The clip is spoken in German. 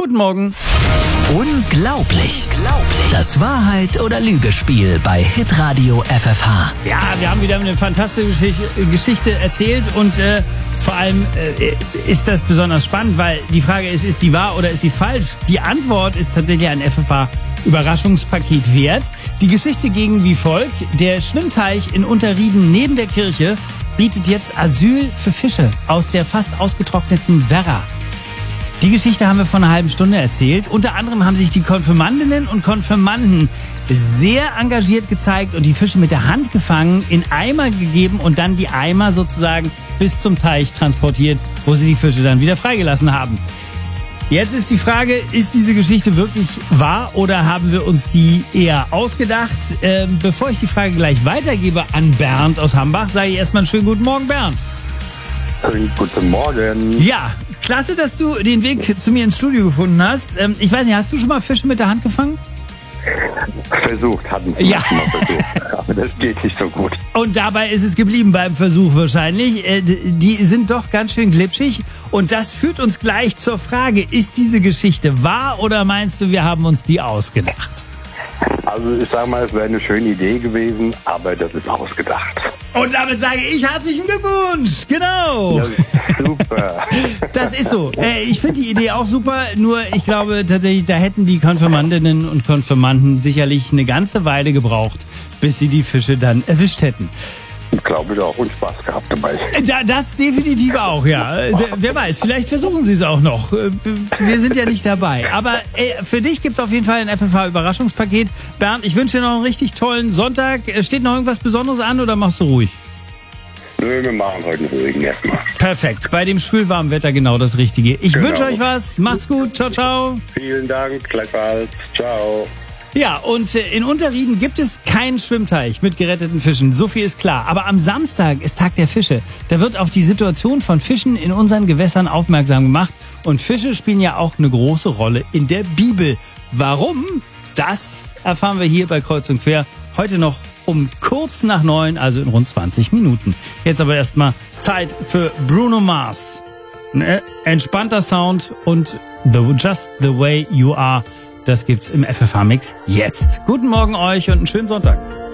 Guten Morgen. Unglaublich. Das Wahrheit- oder Lügespiel bei Hitradio FFH. Ja, wir haben wieder eine fantastische Geschichte erzählt und vor allem ist das besonders spannend, weil die Frage ist die wahr oder ist sie falsch? Die Antwort ist tatsächlich ein FFH-Überraschungspaket wert. Die Geschichte ging wie folgt. Der Schwimmteich in Unterrieden neben der Kirche bietet jetzt Asyl für Fische aus der fast ausgetrockneten Werra. Die Geschichte haben wir vor einer halben Stunde erzählt. Unter anderem haben sich die Konfirmandinnen und Konfirmanden sehr engagiert gezeigt und die Fische mit der Hand gefangen, in Eimer gegeben und dann die Eimer sozusagen bis zum Teich transportiert, wo sie die Fische dann wieder freigelassen haben. Jetzt ist die Frage, ist diese Geschichte wirklich wahr oder haben wir uns die eher ausgedacht? Bevor ich die Frage gleich weitergebe an Bernd aus Hambach, sage ich erstmal einen schönen guten Morgen, Bernd. Guten Morgen. Ja, klasse, dass du den Weg zu mir ins Studio gefunden hast. Ich weiß nicht, hast du schon mal Fische mit der Hand gefangen? Hatten wir Ja. schon mal versucht. Aber das geht nicht so gut. Und dabei ist es geblieben beim Versuch wahrscheinlich. Die sind doch ganz schön glitschig. Und das führt uns gleich zur Frage, ist diese Geschichte wahr oder meinst du, wir haben uns die ausgedacht? Also ich sage mal, es wäre eine schöne Idee gewesen, aber das ist ausgedacht. Und damit sage ich herzlichen Glückwunsch. Genau. Ja, super. Das ist so. Ich finde die Idee auch super, nur ich glaube tatsächlich, da hätten die Konfirmandinnen und Konfirmanden sicherlich eine ganze Weile gebraucht, bis sie die Fische dann erwischt hätten. Ich glaube, ich auch und Spaß gehabt dabei. Das definitiv auch, ja. Wer weiß, vielleicht versuchen sie es auch noch. Wir sind ja nicht dabei. Aber für dich gibt es auf jeden Fall ein FFH-Überraschungspaket. Bernd, ich wünsche dir noch einen richtig tollen Sonntag. Steht noch irgendwas Besonderes an oder machst du ruhig? Nö, wir machen heute einen ruhigen erstmal. Perfekt. Bei dem schwülwarmen Wetter genau das Richtige. Ich Genau. wünsche euch was. Macht's gut. Ciao, ciao. Vielen Dank, gleichfalls. Ciao. Ja, und in Unterrieden gibt es keinen Schwimmteich mit geretteten Fischen. So viel ist klar. Aber am Samstag ist Tag der Fische. Da wird auf die Situation von Fischen in unseren Gewässern aufmerksam gemacht. Und Fische spielen ja auch eine große Rolle in der Bibel. Warum? Das erfahren wir hier bei Kreuz und Quer. Heute noch um kurz nach 9, also in rund 20 Minuten. Jetzt aber erstmal Zeit für Bruno Mars. Ein entspannter Sound und Just the Way You Are. Das gibt's im FFH-Mix jetzt. Guten Morgen euch und einen schönen Sonntag.